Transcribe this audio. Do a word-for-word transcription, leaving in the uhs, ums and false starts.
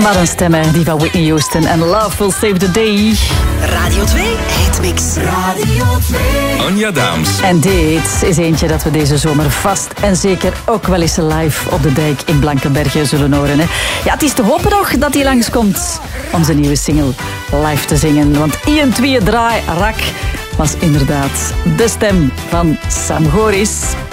Wat een stem, hè, die van Whitney Houston en Love Will Save the Day. Radio twee, Hitmix. Radio twee. Anja Daams. En dit is eentje dat we deze zomer vast en zeker ook wel eens live op de dijk in Blankenberge zullen horen. Hè. Ja, het is te hopen nog dat hij langskomt om zijn nieuwe single live te zingen. Want Ian twee draai rak was inderdaad de stem van Sam Goris.